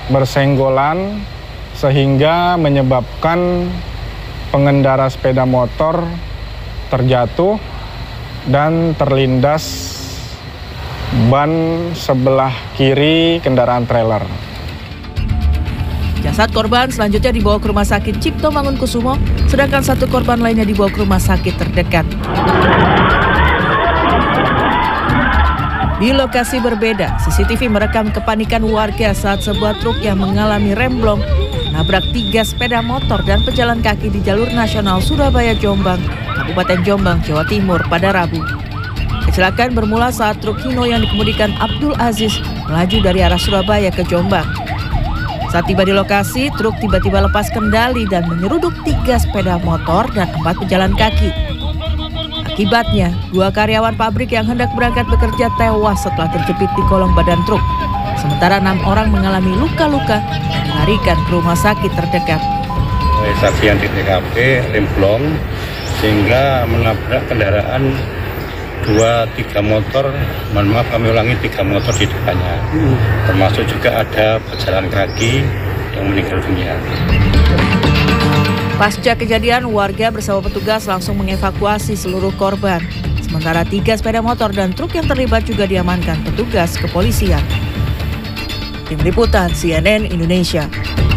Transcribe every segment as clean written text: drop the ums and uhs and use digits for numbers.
bersenggolan sehingga menyebabkan pengendara sepeda motor terjatuh dan terlindas ban sebelah kiri kendaraan trailer. Jasad korban selanjutnya dibawa ke Rumah Sakit Cipto Mangunkusumo, sedangkan satu korban lainnya dibawa ke rumah sakit terdekat. Di lokasi berbeda, CCTV merekam kepanikan warga saat sebuah truk yang mengalami remblong menabrak 3 sepeda motor dan pejalan kaki di jalur nasional Surabaya-Jombang, Kabupaten Jombang, Jawa Timur pada Rabu. Kecelakaan bermula saat truk Hino yang dikemudikan Abdul Aziz melaju dari arah Surabaya ke Jombang. Saat tiba di lokasi, truk tiba-tiba lepas kendali dan menyeruduk 3 sepeda motor dan 4 pejalan kaki. Akibatnya, 2 karyawan pabrik yang hendak berangkat bekerja tewas setelah terjepit di kolong badan truk. Sementara 6 orang mengalami luka-luka dan dilarikan ke rumah sakit terdekat. Saksian di TKP remblong sehingga menabrak kendaraan 2-3 motor, mohon maaf kami ulangi 3 motor di depannya, termasuk juga ada pejalan kaki yang meninggal dunia. Pasca kejadian, warga bersama petugas langsung mengevakuasi seluruh korban. Sementara 3 sepeda motor dan truk yang terlibat juga diamankan petugas kepolisian. Tim Liputan CNN Indonesia.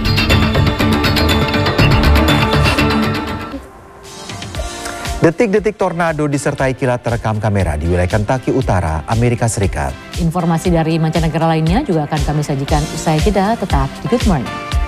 Detik-detik tornado disertai kilat terekam kamera di wilayah Kentucky Utara, Amerika Serikat. Informasi dari mancanegara lainnya juga akan kami sajikan usai jeda. Tetap di Good Morning.